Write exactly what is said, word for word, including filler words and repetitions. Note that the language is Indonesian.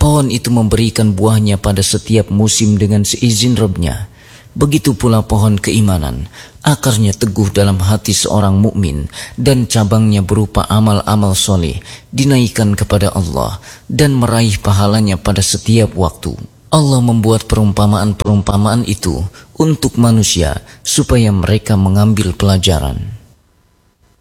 Pohon itu memberikan buahnya pada setiap musim dengan seizin Rabb-Nya. Begitu pula pohon keimanan, akarnya teguh dalam hati seorang mukmin dan cabangnya berupa amal-amal soleh dinaikkan kepada Allah dan meraih pahalanya pada setiap waktu. Allah membuat perumpamaan-perumpamaan itu untuk manusia supaya mereka mengambil pelajaran.